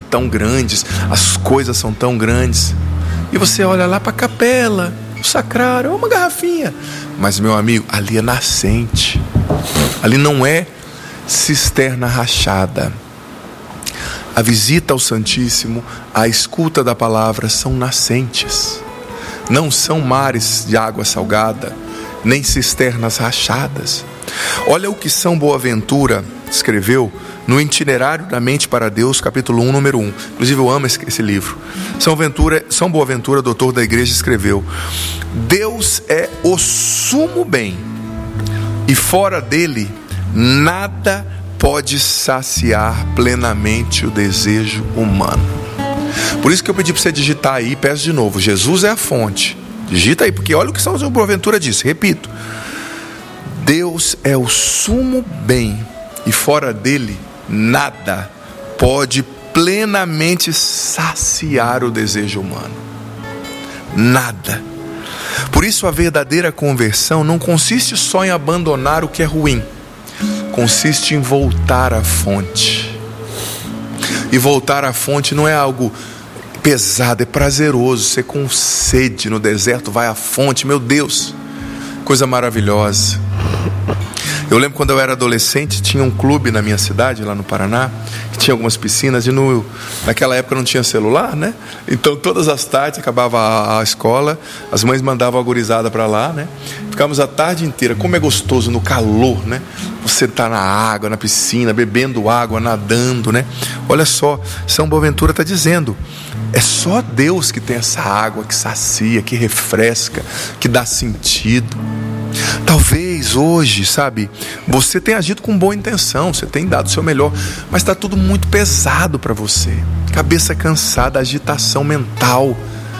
tão grandes, as coisas são tão grandes. E você olha lá para a capela, o sacrário, é uma garrafinha. Mas, meu amigo, ali é nascente. Ali não é cisterna rachada. A visita ao Santíssimo, a escuta da palavra são nascentes. Não são mares de água salgada, nem cisternas rachadas. Olha o que São Boaventura escreveu no Itinerário da Mente para Deus, capítulo 1, número 1. Inclusive eu amo esse livro. São Boaventura, doutor da igreja, escreveu: Deus é o sumo bem, e fora dele nada pode saciar plenamente o desejo humano. Por isso que eu pedi para você digitar aí, peço de novo: Jesus é a fonte. Digita aí, porque olha o que São Boaventura disse, repito: Deus é o sumo bem, e fora dele nada pode plenamente saciar o desejo humano. Nada. Por isso a verdadeira conversão não consiste só em abandonar o que é ruim, consiste em voltar à fonte. E voltar à fonte não é algo pesado, é prazeroso. Você com sede no deserto vai à fonte, meu Deus, coisa maravilhosa. Eu lembro quando eu era adolescente, tinha um clube na minha cidade, lá no Paraná, que tinha algumas piscinas, e naquela época não tinha celular, né? Então todas as tardes, acabava a escola, as mães mandavam a gurizada para lá, né? Ficávamos a tarde inteira. Como é gostoso no calor, né? Você tá na água, na piscina, bebendo água, nadando, né? Olha só, São Boaventura está dizendo: é só Deus que tem essa água que sacia, que refresca, que dá sentido. Talvez hoje, sabe, você tenha agido com boa intenção, você tem dado o seu melhor, mas está tudo muito pesado para você. Cabeça cansada, agitação mental.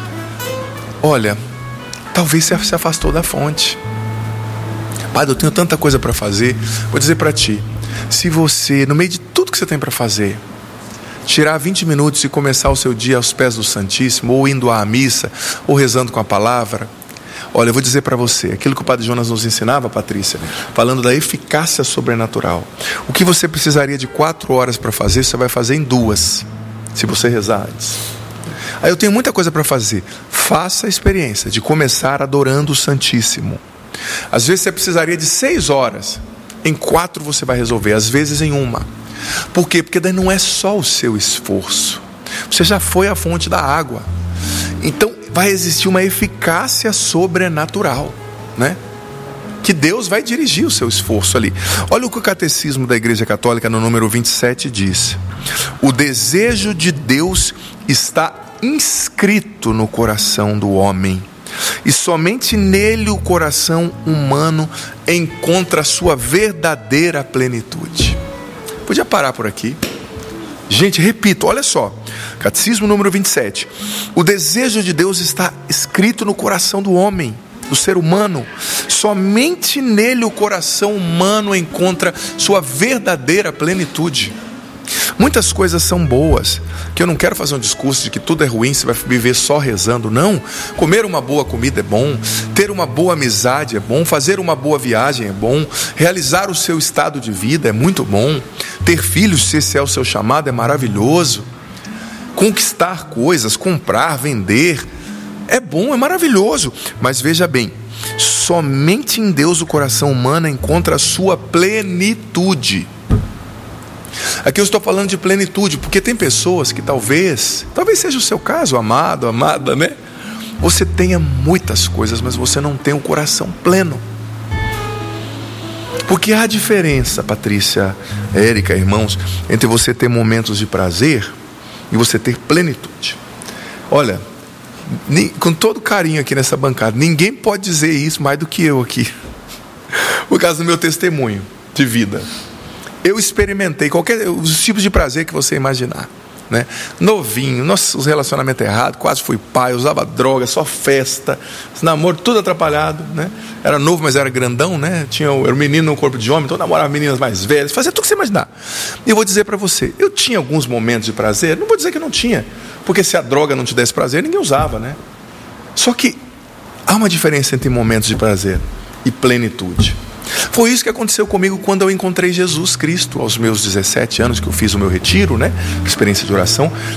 Olha, talvez você se afastou da fonte. Padre, eu tenho tanta coisa para fazer. Vou dizer para ti: se você, no meio de tudo que você tem para fazer, tirar 20 minutos e começar o seu dia aos pés do Santíssimo, ou indo à missa, ou rezando com a palavra. Olha, eu vou dizer para você, aquilo que o Padre Jonas nos ensinava, Patrícia, falando da eficácia sobrenatural. O que você precisaria de 4 horas para fazer, você vai fazer em 2, se você rezar antes. Aí eu tenho muita coisa para fazer. Faça a experiência de começar adorando o Santíssimo. Às vezes você precisaria de 6 horas, em 4 você vai resolver, às vezes em 1. Por quê? Porque daí não é só o seu esforço. Você já foi à fonte da água. Então vai existir uma eficácia sobrenatural, né? Que Deus vai dirigir o seu esforço ali. Olha o que o Catecismo da Igreja Católica no número 27 diz: o desejo de Deus está inscrito no coração do homem, e somente nele o coração humano encontra a sua verdadeira plenitude. Podia parar por aqui. Gente, repito, olha só, Catecismo número 27. O desejo de Deus está escrito no coração do homem, do ser humano. Somente nele o coração humano encontra sua verdadeira plenitude. Muitas coisas são boas, que eu não quero fazer um discurso de que tudo é ruim, você vai viver só rezando. Não, comer uma boa comida é bom, ter uma boa amizade é bom, fazer uma boa viagem é bom, realizar o seu estado de vida é muito bom, ter filhos, se esse é o seu chamado, é maravilhoso. Conquistar coisas, comprar, vender, é bom, é maravilhoso. Mas veja bem, somente em Deus o coração humano encontra a sua plenitude. Aqui eu estou falando de plenitude, porque tem pessoas que talvez seja o seu caso, amado, amada, né? Você tenha muitas coisas, mas você não tem o coração pleno. Porque há diferença, Patrícia, Érica, irmãos, entre você ter momentos de prazer e você ter plenitude. Olha, com todo carinho aqui nessa bancada, ninguém pode dizer isso mais do que eu aqui, por causa do meu testemunho de vida. Eu experimentei os tipos de prazer que você imaginar, né? Novinho, os relacionamentos errados, quase fui pai, usava droga, só festa, namoro tudo atrapalhado, né? Era novo, mas era grandão, né? Era um menino no corpo de homem, então namorava meninas mais velhas, fazia tudo que você imaginar. E eu vou dizer para você, eu tinha alguns momentos de prazer, não vou dizer que não tinha, porque se a droga não te desse prazer, ninguém usava, né? Só que há uma diferença entre momentos de prazer e plenitude. Foi isso que aconteceu comigo quando eu encontrei Jesus Cristo, aos meus 17 anos, que eu fiz o meu retiro, né? Experiência de oração.